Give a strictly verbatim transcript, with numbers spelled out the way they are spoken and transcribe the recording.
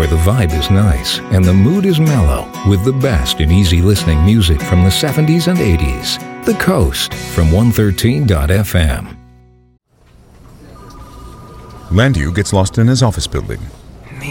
where the vibe is nice and the mood is mellow, with the best in easy listening music from the seventies and eighties. The Coast from one thirteen dot f m. Landu gets lost in his office building.